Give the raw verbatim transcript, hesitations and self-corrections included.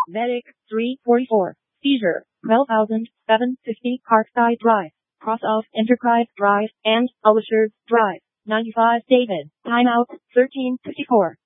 Vedic, three forty-four. Seizure, twelve thousand seven hundred fifty Parkside Drive, cross off Enterprise Drive, and Ulshers Drive. ninety-five David. Timeout, thirteen fifty-four.